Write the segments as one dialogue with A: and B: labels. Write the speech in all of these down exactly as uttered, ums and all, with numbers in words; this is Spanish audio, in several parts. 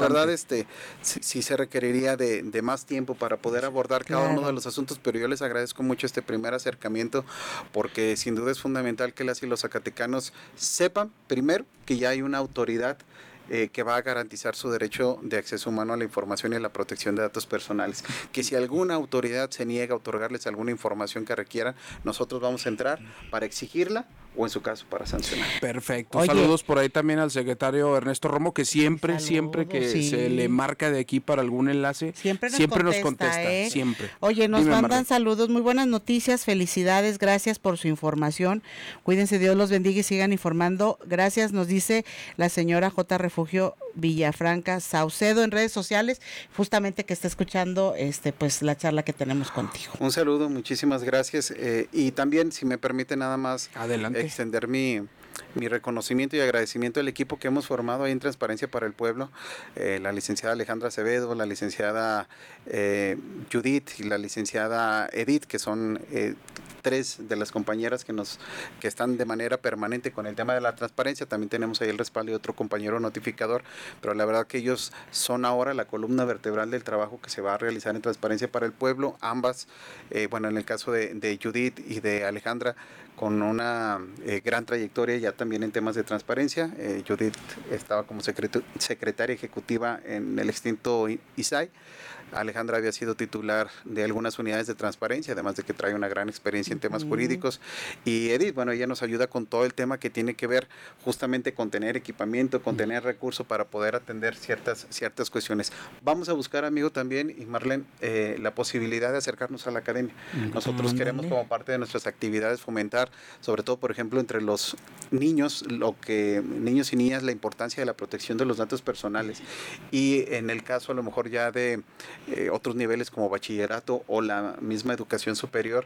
A: verdad, este, sí, sí se requeriría de, de más tiempo para poder abordar cada
B: Claro.
A: uno de los asuntos, pero yo les agradezco mucho este primer acercamiento, porque sin duda es fundamental que las y los zacatecanos sepan, primero, que ya hay una autoridad Eh, que va a garantizar su derecho de acceso humano a la información y a la protección de datos personales. Que si alguna autoridad se niega a otorgarles alguna información que requieran, nosotros vamos a entrar para exigirla o en su caso para sancionar.
C: Perfecto.
B: Oye.
C: Saludos por ahí también al secretario Ernesto Romo, que siempre,
B: Saludos,
C: siempre que
B: sí.
C: se le marca de aquí para algún enlace,
B: Siempre nos
C: siempre
B: contesta,
C: nos contesta,
B: ¿eh?
C: siempre.
B: Oye, nos
C: Dime,
B: mandan
C: Marlene.
B: saludos, muy buenas noticias, felicidades, gracias por su información. Cuídense, Dios los bendiga y sigan informando. Gracias, nos dice la señora J. Refugio Villafranca Saucedo en redes sociales, justamente que está escuchando este pues la charla que tenemos contigo.
A: Un saludo, muchísimas gracias. Eh, y también, si me permite nada más
C: Adelante.
A: extender mi, mi reconocimiento y agradecimiento al equipo que hemos formado ahí en Transparencia para el Pueblo, eh, la licenciada Alejandra Acevedo, la licenciada eh, Judith y la licenciada Edith, que son eh, tres de las compañeras que nos que están de manera permanente con el tema de la transparencia. También tenemos ahí el respaldo de otro compañero notificador, pero la verdad que ellos son ahora la columna vertebral del trabajo que se va a realizar en Transparencia para el Pueblo. Ambas, eh, bueno, en el caso de, de Judith y de Alejandra, con una eh, gran trayectoria ya también en temas de transparencia. Eh, Judith estaba como secreto, secretaria ejecutiva en el extinto I S A I. Alejandra había sido titular de algunas unidades de transparencia, además de que trae una gran experiencia en temas uh-huh. jurídicos. Y Edith, bueno, ella nos ayuda con todo el tema que tiene que ver justamente con tener equipamiento, con tener recursos para poder atender ciertas, ciertas cuestiones. Vamos a buscar, amigo, también, y Marlene, eh, la posibilidad de acercarnos a la academia. Uh-huh. Nosotros queremos, como parte de nuestras actividades, fomentar, sobre todo, por ejemplo, entre los niños, lo que niños y niñas, la importancia de la protección de los datos personales. Y en el caso, a lo mejor, ya de Eh, otros niveles como bachillerato o la misma educación superior,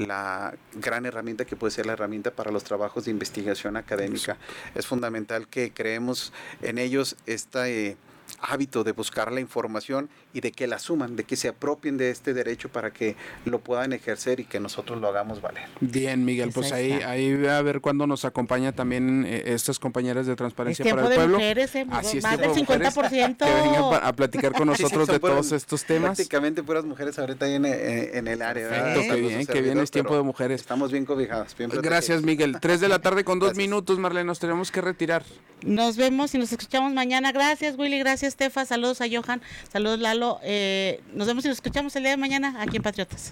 A: la gran herramienta que puede ser la herramienta para los trabajos de investigación académica. Es fundamental que creemos en ellos esta eh, hábito de buscar la información y de que la asuman, de que se apropien de este derecho para que lo puedan ejercer y que nosotros lo hagamos valer.
C: Bien, Miguel, pues ahí, ahí a ver cuándo nos acompaña también eh, estas compañeras de Transparencia para el
B: de
C: Pueblo.
B: Mujeres, eh,
C: Así es,
B: más del cincuenta por ciento.
C: Que vengan a platicar con nosotros sí, sí, de puras, todos estos temas.
A: Prácticamente puras mujeres ahorita en, en, en el área.
C: Perfecto, qué bien, qué bien, es tiempo de mujeres.
A: Estamos bien cobijadas. Bien
C: Gracias, Miguel. Tres de la tarde con dos
A: Gracias.
C: minutos, Marlene, nos tenemos que retirar.
B: Nos vemos y nos escuchamos mañana. Gracias, Willy, gracias, Tefa, saludos a Johan, saludos, Lalo. Eh, nos vemos y nos escuchamos el día de mañana aquí en Patriotas.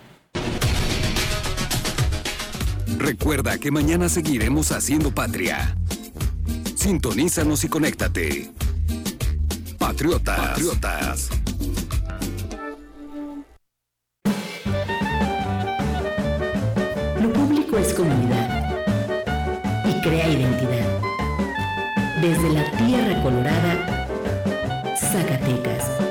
D: Recuerda que mañana seguiremos haciendo patria. Sintonízanos y conéctate. Patriotas. Patriotas.
E: Lo público es comunidad y crea identidad. Desde la tierra colorada, Zacatecas.